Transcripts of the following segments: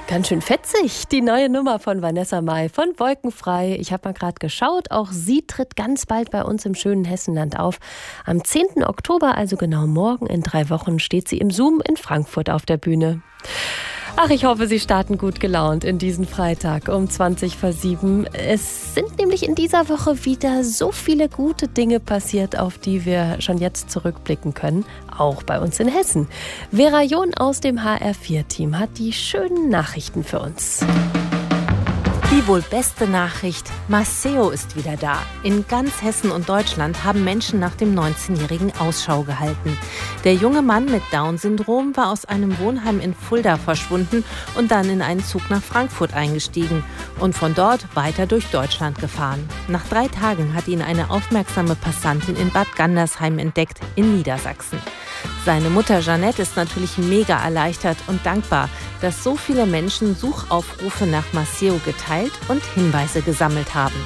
Ganz schön fetzig, die neue Nummer von Vanessa Mai von Wolkenfrei. Ich habe mal gerade geschaut, auch sie tritt ganz bald bei uns im schönen Hessenland auf. Am 10. Oktober, also genau morgen in 3 Wochen, steht sie im Zoom in Frankfurt auf der Bühne. Ach, ich hoffe, Sie starten gut gelaunt in diesen Freitag um 7:20. Es sind nämlich in dieser Woche wieder so viele gute Dinge passiert, auf die wir schon jetzt zurückblicken können, auch bei uns in Hessen. Vera John aus dem HR4-Team hat die schönen Nachrichten für uns. Die wohl beste Nachricht: Maceo ist wieder da. In ganz Hessen und Deutschland haben Menschen nach dem 19-Jährigen Ausschau gehalten. Der junge Mann mit Down-Syndrom war aus einem Wohnheim in Fulda verschwunden und dann in einen Zug nach Frankfurt eingestiegen und von dort weiter durch Deutschland gefahren. Nach 3 Tagen hat ihn eine aufmerksame Passantin in Bad Gandersheim entdeckt, in Niedersachsen. Seine Mutter Jeanette ist natürlich mega erleichtert und dankbar, dass so viele Menschen Suchaufrufe nach Maceo geteilt und Hinweise gesammelt haben.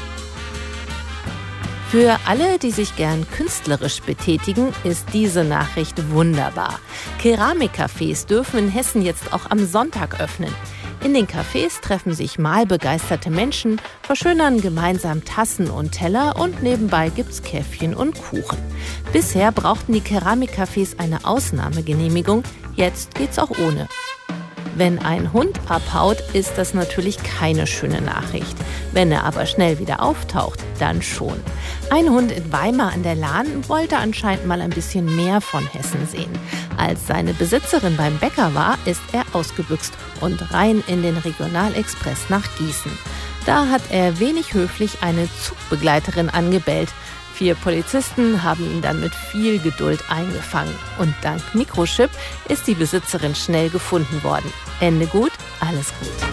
Für alle, die sich gern künstlerisch betätigen, ist diese Nachricht wunderbar. Keramikcafés dürfen in Hessen jetzt auch am Sonntag öffnen. In den Cafés treffen sich malbegeisterte Menschen, verschönern gemeinsam Tassen und Teller und nebenbei gibt's Käffchen und Kuchen. Bisher brauchten die Keramikcafés eine Ausnahmegenehmigung, jetzt geht's auch ohne. Wenn ein Hund abhaut, ist das natürlich keine schöne Nachricht. Wenn er aber schnell wieder auftaucht, dann schon. Ein Hund in Weimar an der Lahn wollte anscheinend mal ein bisschen mehr von Hessen sehen. Als seine Besitzerin beim Bäcker war, ist er ausgebüxt und rein in den Regionalexpress nach Gießen. Da hat er wenig höflich eine Zugbegleiterin angebellt. 4 Polizisten haben ihn dann mit viel Geduld eingefangen. Und dank Mikrochip ist die Besitzerin schnell gefunden worden. Ende gut, alles gut.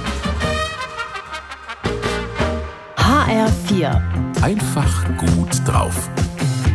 HR4. Einfach gut drauf.